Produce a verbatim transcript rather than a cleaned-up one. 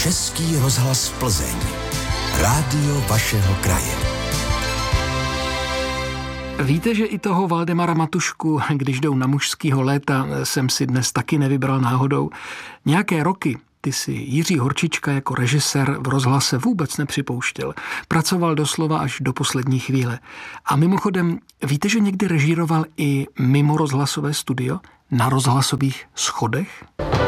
Český rozhlas Plzeň. Rádio vašeho kraje. Víte, že i toho Valdemara Matušku, když jdou na mužskýho léta, jsem si dnes taky nevybral náhodou. Nějaké roky ty si Jiří Horčička jako režisér v rozhlase vůbec nepřipouštěl. Pracoval doslova až do poslední chvíle. A mimochodem, víte, že někdy režíroval i mimo rozhlasové studio? Na rozhlasových schodech?